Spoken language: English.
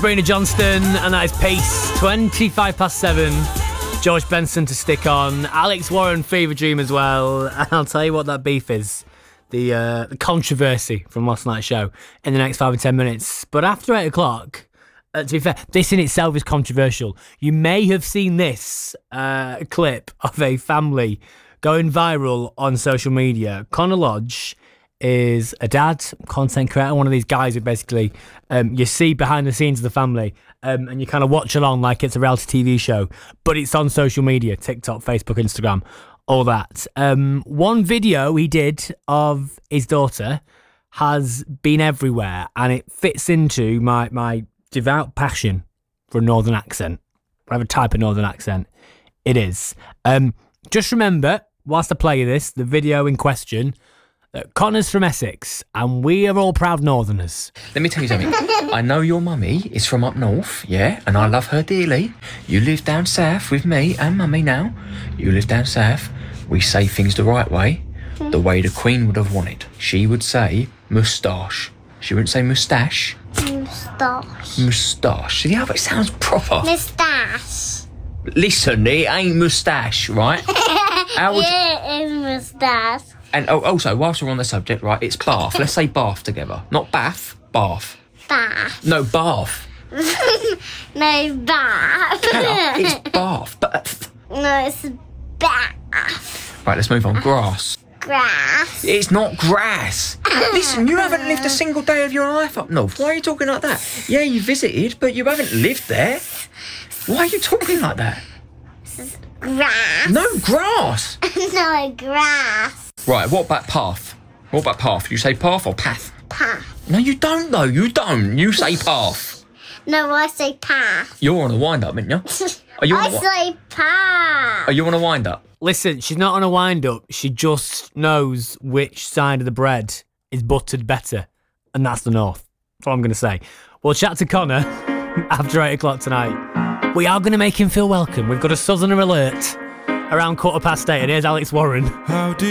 Sabrina Johnston, and that is Pace. 25 past 7. George Benson to stick on. Alex Warren, Fever Dream as well. And I'll tell you what that beef is. The controversy from last night's show in the next 5 or 10 minutes. But after 8 o'clock, to be fair, this in itself is controversial. You may have seen this clip of a family going viral on social media. Connor Lodge is a dad, content creator, one of these guys who basically you see behind the scenes of the family and you kind of watch along like it's a reality TV show, but it's on social media, TikTok, Facebook, Instagram, all that. One video he did of his daughter has been everywhere, and it fits into my devout passion for a northern accent, whatever type of northern accent it is. Just remember, whilst I play you this, the video in question, Connor's from Essex, and we are all proud northerners. Let me tell you something. I know your mummy is from up north, yeah, and I love her dearly. You live down south with me and mummy now. You live down south. We say things the right way, the way the Queen would have wanted. She would say moustache. She wouldn't say moustache. Moustache. Moustache. See how it sounds proper? Moustache. Listen, it ain't moustache, right? How would Yeah, it's moustache. And also, whilst we're on the subject, right, it's bath. Let's say bath together. Not bath, bath. Bath. No, bath. No, bath. Keller, it's bath. Bath. No, it's bath. Right, let's move on. Grass. Grass. It's not grass. Listen, you haven't lived a single day of your life up north. Why are you talking like that? Yeah, you visited, but you haven't lived there. Why are you talking like that? Grass. No, grass. No, grass. Right, what about path? What about path? You say path or path? Path. No, you don't, though. You don't. You say path. No, I say path. You're on a wind-up, aren't you? Are you I on a, say path. are you on a wind-up? Listen, she's not on a wind-up. She just knows which side of the bread is buttered better, and that's the north. That's all I'm going to say. We'll chat to Connor after 8 o'clock tonight. We are going to make him feel welcome. We've got a southerner alert around 8:15, and here's Alex Warren. How did